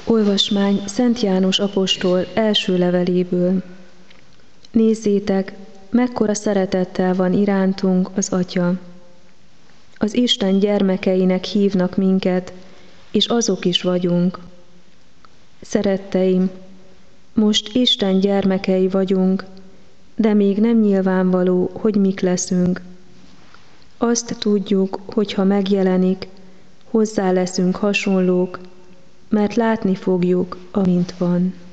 Olvasmány Szent János apostol első leveléből. Nézzétek, mekkora szeretettel van irántunk az Atya. Az Isten gyermekeinek hívnak minket, és azok is vagyunk. Szeretteim, most Isten gyermekei vagyunk, de még nem nyilvánvaló, hogy mik leszünk. Azt tudjuk, hogy ha megjelenik, hozzá leszünk hasonlók, mert látni fogjuk, amint van.